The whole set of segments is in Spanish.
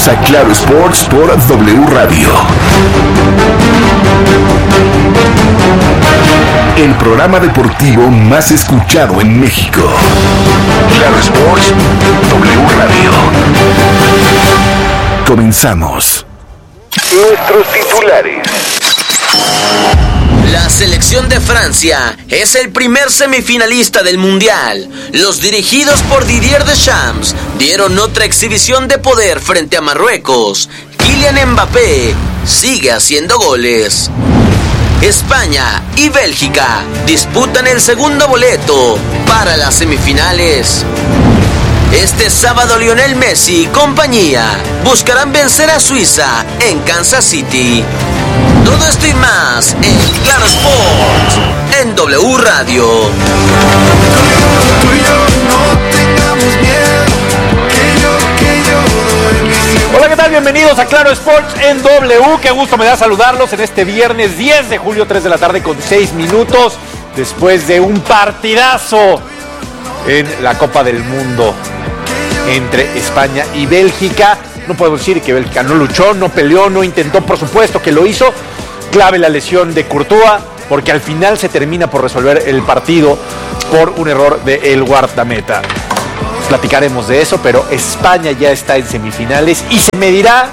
Bienvenidos a Claro Sports por W Radio. El programa deportivo más escuchado en México. Claro Sports, W Radio. Comenzamos. Nuestros titulares. La selección de Francia es el primer semifinalista del Mundial. Los dirigidos por Didier Deschamps dieron otra exhibición de poder frente a Marruecos. Kylian Mbappé sigue haciendo goles. España y Bélgica disputan el segundo boleto para las semifinales. Este sábado Lionel Messi y compañía buscarán vencer a Suiza en Kansas City. Todo esto y más en Claro Sports, en W Radio. Hola, ¿qué tal? Bienvenidos a Claro Sports en W. Qué gusto me da saludarlos en este viernes 10 de julio, 3 de la tarde con 6 minutos. Después de un partidazo en la Copa del Mundo entre España y Bélgica. No podemos decir que Bélgica no luchó, no peleó, no intentó, por supuesto que lo hizo. Clave la lesión de Courtois, porque al final se termina por resolver el partido por un error del guardameta. Platicaremos de eso, pero España ya está en semifinales y se medirá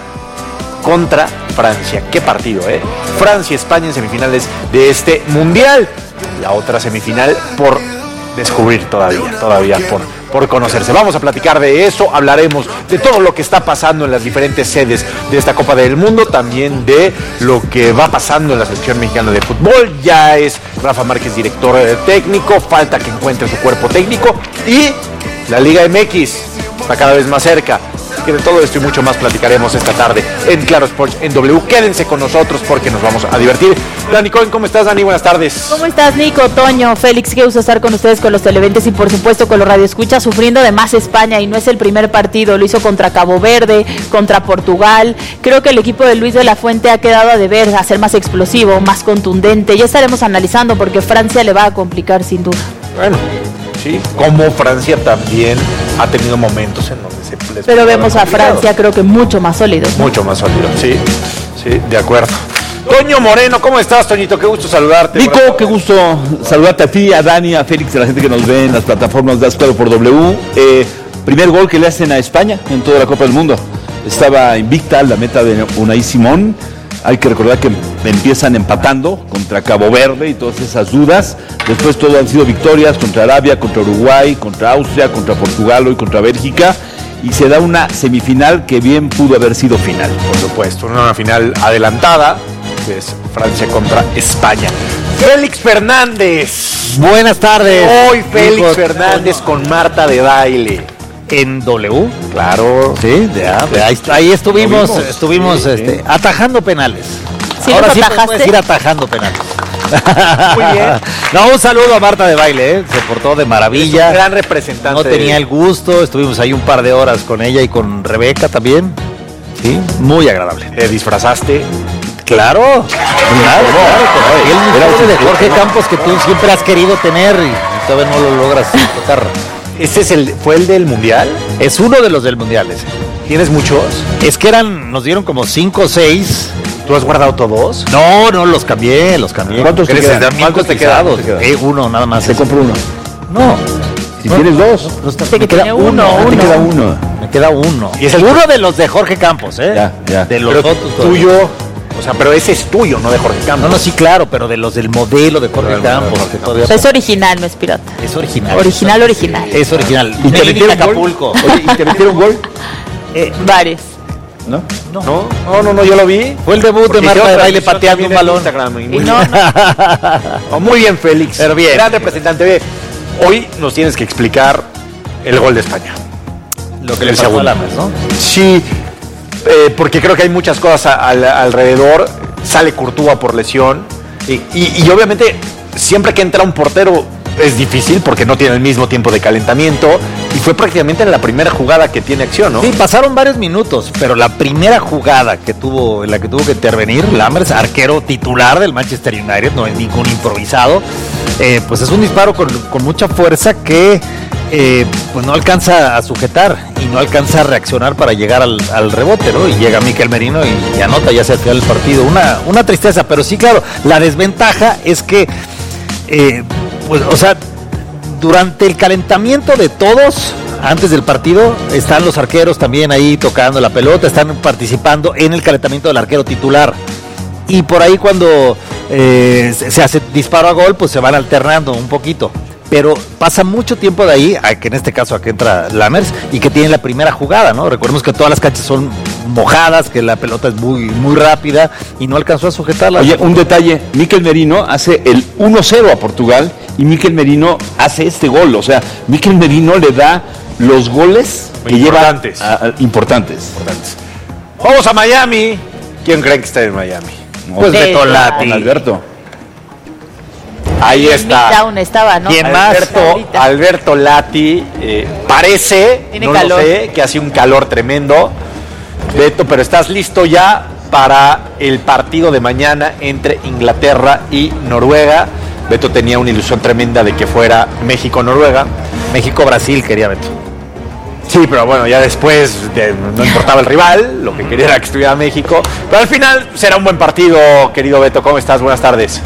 contra Francia. Qué partido, ¿eh? Francia-España en semifinales de este Mundial. La otra semifinal por descubrir todavía por conocerse. Vamos a platicar de eso, hablaremos de todo lo que está pasando en las diferentes sedes de esta Copa del Mundo, también de lo que va pasando en la selección mexicana de fútbol. Ya es Rafa Márquez director técnico, falta que encuentre su cuerpo técnico y la Liga MX está cada vez más cerca. Así que de todo esto y mucho más platicaremos esta tarde en Claro Sports en W. Quédense con nosotros porque nos vamos a divertir. Dani Cohen, ¿cómo estás, Dani? Buenas tardes. ¿Cómo estás, Nico, Toño, Félix? Qué gusto estar con ustedes, con los televidentes y por supuesto con los radioescuchas, sufriendo de más España, y no es el primer partido. Lo hizo contra Cabo Verde, contra Portugal. Creo que el equipo de Luis de la Fuente ha quedado a deber, a ser más explosivo, más contundente. Ya estaremos analizando porque Francia le va a complicar sin duda. Bueno, sí, como Francia también ha tenido momentos en donde se les... Pero vemos a Francia, creo que mucho más sólido, ¿no? Mucho más sólido, sí, de acuerdo. Toño Moreno, ¿cómo estás, Toñito? Qué gusto saludarte. Nico, qué gusto saludarte a ti, a Dani, a Félix, a la gente que nos ve en las plataformas de Claro por W. Primer gol que le hacen a España en toda la Copa del Mundo. Estaba invicta la meta de Unai Simón. Hay que recordar que empiezan empatando contra Cabo Verde y todas esas dudas. Después todo han sido victorias contra Arabia, contra Uruguay, contra Austria, contra Portugal y contra Bélgica. Y se da una semifinal que bien pudo haber sido final. Por supuesto, una final adelantada, que es Francia contra España. Félix Fernández. Buenas tardes. Hoy Félix Fernández con Marta de baile. En W. Claro. Sí, ahí estuvimos atajando penales. ¿Sí? Ahora sí atajaste? puedes ir atajando penales. Muy bien. No, un saludo a Marta de baile, se portó de maravilla. Es un gran representante. No tenía el gusto, estuvimos ahí un par de horas con ella y con Rebeca también. Sí, muy agradable. ¿Te disfrazaste? Claro. El uniforme de Jorge Campos que tú siempre has querido tener y todavía no lo logras tocar. ¿Este fue el del Mundial? Es uno de los del Mundial ese. ¿Tienes muchos? Es que nos dieron como 5 o 6. ¿Tú has guardado todos? No, los cambié. ¿Cuántos te quedan? ¿Cuántos te quedan? Uno, nada más. Te compro uno. No. Si tienes dos. Me queda uno. Te queda uno. Me queda uno. Y es el uno de los de Jorge Campos, Ya. De los pero otros. tuyo. O sea, pero ese es tuyo, no de Jorge Campos. No, sí, claro, pero de los del modelo de Jorge Campos. Que todavía Es original, no es pirata. es original. Original. Es original. ¿Y te metieron Acapulco. gol? Oye, ¿y te metieron gol? Varios. ¿No? No, yo lo vi. Fue el debut de Marta de baile pateando un balón. Muy bien, Félix. Pero bien. Gran representante. Hoy nos tienes que explicar el gol de España. Lo que le pasó a Lames, ¿no? Sí, porque creo que hay muchas cosas alrededor. Sale Courtois por lesión. Y obviamente, siempre que entra un portero es difícil porque no tiene el mismo tiempo de calentamiento. Y fue prácticamente en la primera jugada que tiene acción, ¿no? Sí, pasaron varios minutos, pero la primera jugada en la que tuvo que intervenir Lammers, arquero titular del Manchester United, no es ningún improvisado, pues es un disparo con mucha fuerza que pues no alcanza a sujetar. no alcanza a reaccionar para llegar al rebote, ¿no? Y llega Mikel Merino y anota ya hacia el final del partido. Una tristeza, pero sí, claro, la desventaja es que, pues, o sea, durante el calentamiento de todos, antes del partido, están los arqueros también ahí tocando la pelota, están participando en el calentamiento del arquero titular. Y por ahí cuando se hace disparo a gol, pues se van alternando un poquito. Pero pasa mucho tiempo de ahí, que en este caso aquí entra Lammers, y que tiene la primera jugada, ¿no? Recordemos que todas las canchas son mojadas, que la pelota es muy, muy rápida y no alcanzó a sujetarla. Oye, un detalle, Mikel Merino hace el 1-0 a Portugal y Mikel Merino hace este gol. O sea, Mikel Merino le da los goles que Importantes. lleva importantes. Vamos a Miami. ¿Quién creen que está en Miami? Pues Beto Con Lati. Alberto. Ahí está. Midtown estaba, ¿no? ¿Quién más? Alberto Lati, parece, Tiene no calor. lo sé, que hace un calor tremendo. Beto, pero ¿estás listo ya para el partido de mañana entre Inglaterra y Noruega? Beto tenía una ilusión tremenda de que fuera México-Noruega. México-Brasil quería Beto. Sí, pero bueno, ya después no importaba el rival, lo que quería era que estuviera México. Pero al final será un buen partido, querido Beto. ¿Cómo estás? Buenas tardes.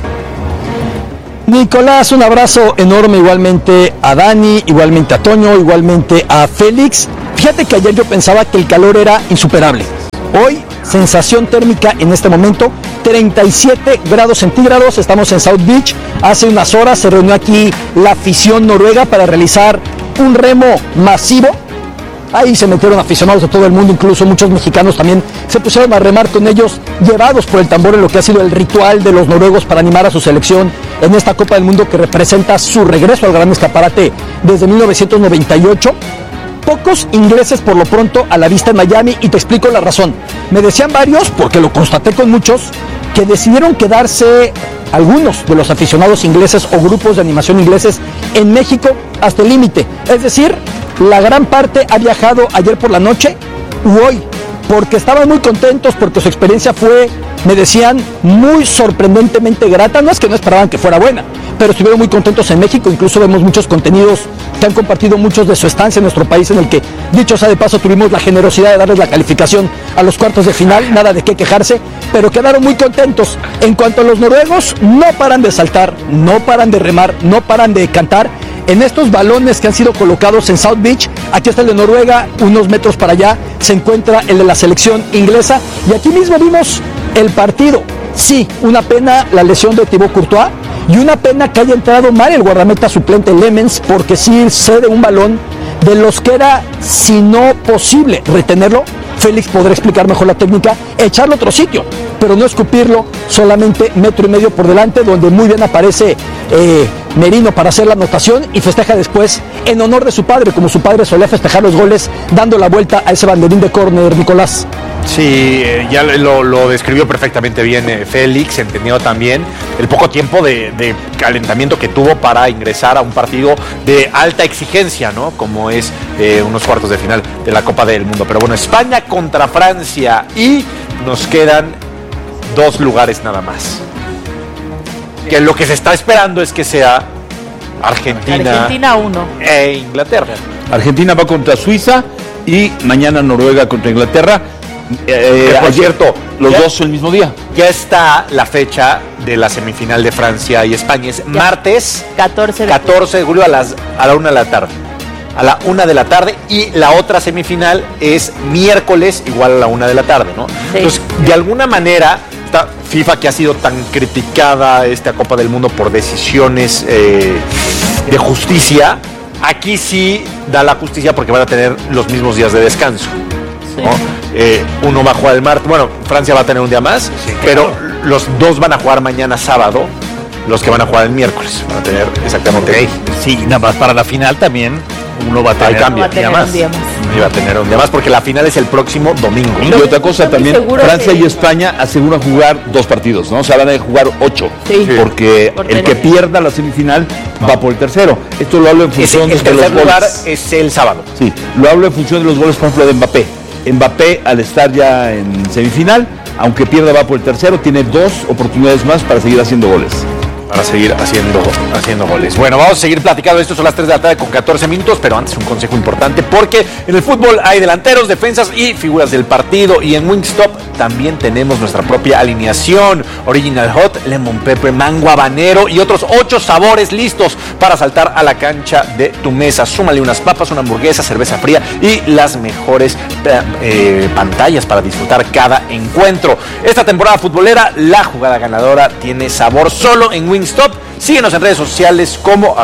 Nicolás, un abrazo enorme igualmente a Dani, igualmente a Toño, igualmente a Félix. Fíjate que ayer yo pensaba que el calor era insuperable. Hoy, sensación térmica en este momento, 37 grados centígrados, estamos en South Beach. Hace unas horas se reunió aquí la afición noruega para realizar un remo masivo. Ahí se metieron aficionados de todo el mundo, incluso muchos mexicanos también se pusieron a remar con ellos, llevados por el tambor en lo que ha sido el ritual de los noruegos para animar a su selección en esta Copa del Mundo que representa su regreso al gran escaparate desde 1998. Pocos ingleses por lo pronto a la vista en Miami, y te explico la razón. Me decían varios, porque lo constaté con muchos, que decidieron quedarse algunos de los aficionados ingleses o grupos de animación ingleses en México hasta el límite. Es decir, la gran parte ha viajado ayer por la noche u hoy, porque estaban muy contentos, porque su experiencia fue, me decían, muy sorprendentemente grata. No es que no esperaban que fuera buena, pero estuvieron muy contentos en México. Incluso vemos muchos contenidos que han compartido muchos de su estancia en nuestro país, en el que, dicho sea de paso, tuvimos la generosidad de darles la calificación a los cuartos de final. Nada de qué quejarse, pero quedaron muy contentos. En cuanto a los noruegos, no paran de saltar, no paran de remar, no paran de cantar en estos balones que han sido colocados en South Beach. Aquí está el de Noruega, unos metros para allá se encuentra el de la selección inglesa, y aquí mismo vimos el partido. Sí, una pena la lesión de Thibaut Courtois, y una pena que haya entrado mal el guardameta suplente Lemens, porque sí cede un balón de los que era, si no posible, retenerlo. Félix podrá explicar mejor la técnica, echarlo a otro sitio, pero no escupirlo solamente metro y medio por delante, donde muy bien aparece Merino para hacer la anotación, y festeja después en honor de su padre, como su padre solía festejar los goles, dando la vuelta a ese banderín de córner, Nicolás. Sí, ya lo describió perfectamente bien Félix, entendió también el poco tiempo de calentamiento que tuvo para ingresar a un partido de alta exigencia, ¿no? Como es unos cuartos de final de la Copa del Mundo. Pero bueno, España contra Francia, y nos quedan 2 lugares nada más. Que lo que se está esperando es que sea Argentina 1 e Inglaterra. Argentina va contra Suiza y mañana Noruega contra Inglaterra. Por cierto, los ya, dos el mismo día. Ya está la fecha de la semifinal de Francia y España. Es martes 14 de julio a la 1 de la tarde. A la 1 de la tarde, y la otra semifinal es miércoles igual a la 1 de la tarde, ¿no? Sí. Entonces, de alguna manera, esta FIFA, que ha sido tan criticada, esta Copa del Mundo, por decisiones de justicia, aquí sí da la justicia porque van a tener los mismos días de descanso, ¿no? Uno va a jugar el martes, bueno, Francia va a tener un día más, pero los dos van a jugar mañana sábado, los que van a jugar el miércoles van a tener exactamente. Sí, nada más para la final también uno va a tener cambia. Va a tener un día más. Iba a tener un día más porque la final es el próximo domingo. Y otra cosa Estoy también, segura Francia que- y España aseguran jugar 2 partidos, ¿no? O sea, van a jugar 8. Sí. Porque Por el que tener- pierda la semifinal va por el tercero. Esto lo hablo en función El de los tercer lugar goles. es el sábado. Sí, lo hablo en función de los goles, por ejemplo, de Mbappé. Mbappé, al estar ya en semifinal, aunque pierda va por el tercero, tiene 2 oportunidades más para seguir haciendo goles. para seguir haciendo goles. Bueno, vamos a seguir platicando. Esto son las 3 de la tarde con 14 minutos, pero antes un consejo importante, porque en el fútbol hay delanteros, defensas y figuras del partido, y en Wingstop también tenemos nuestra propia alineación: Original Hot, Lemon Pepper, Mango Habanero y otros 8 sabores listos para saltar a la cancha de tu mesa. Súmale unas papas, una hamburguesa, cerveza fría y las mejores pantallas para disfrutar cada encuentro. Esta temporada futbolera, la jugada ganadora tiene sabor solo en Wingstop. Síguenos en redes sociales como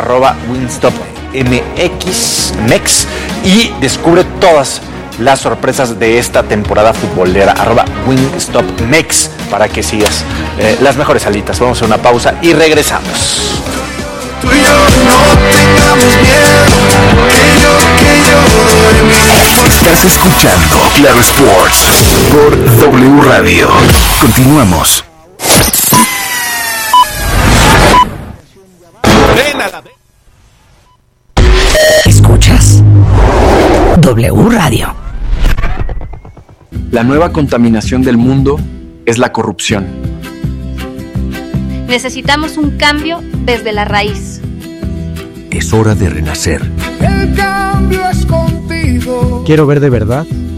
@WingstopMX y descubre todas las sorpresas de esta temporada futbolera, @WingstopMX, para que sigas las mejores alitas. Vamos a hacer una pausa y regresamos. Tú y yo no tengamos miedo, Estás escuchando Claro Sports por W Radio. Continuamos. Escuchas W Radio. La nueva contaminación del mundo es la corrupción. Necesitamos un cambio desde la raíz. Es hora de renacer. El cambio es contigo. Quiero ver de verdad